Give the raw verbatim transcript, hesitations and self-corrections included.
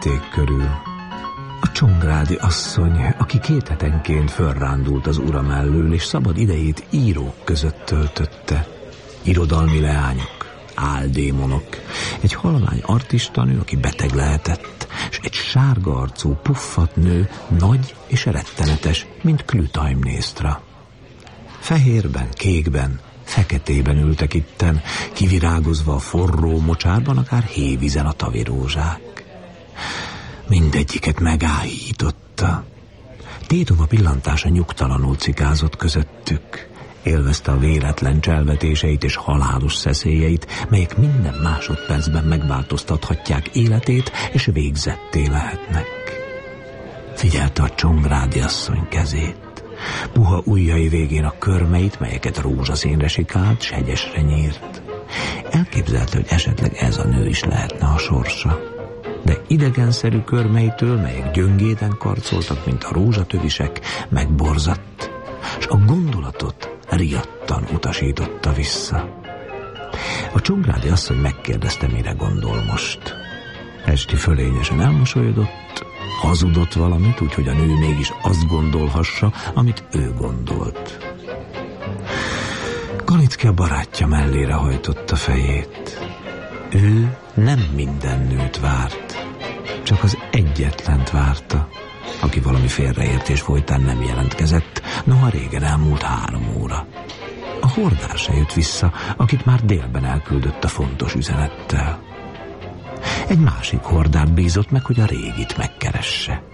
tették körül. A csongrádi asszony, aki két hetenként fölrándult az ura mellől, és szabad idejét írók között töltötte. Irodalmi leányok, áldémonok, egy halvány artistanő, aki beteg lehetett, és egy sárga arcú, puffat nő, nagy és rettenetes, mint Klütaimnésztra. Fehérben, kékben, feketében ültek itten, kivirágozva a forró mocsárban, akár hévízen a tavirózsák. Mindegyiket megáhította. Tétova pillantása nyugtalanul cikázott közöttük. Élvezte a véletlen cselvetéseit és halálos szeszélyeit, melyek minden másodpercben megváltoztathatják életét, és végzetté lehetnek. Figyelte a csongrádi asszony kezét, puha ujjai végén a körmeit, melyeket rózsaszínre sikált, s hegyesre nyírt. Elképzelte, hogy esetleg ez a nő is lehetne a sorsa. De idegenszerű körmeitől, melyek gyöngéden karcoltak, mint a rózsatövisek, megborzadt, s a gondolatot riadtan utasította vissza. A csongrádi asszony megkérdezte, mire gondol most. Esti fölényesen elmosolyodott, hazudott valamit, úgyhogy a nő mégis azt gondolhassa, amit ő gondolt. Kalicki a barátja mellére hajtotta fejét. Ő nem minden nőt várt, csak az egyetlent várta, aki valami félreértés folytán nem jelentkezett, noha régen elmúlt három óra. A hordár se jött vissza, akit már délben elküldött a fontos üzenettel. Egy másik hordát bízott meg, hogy a régit megkeresse.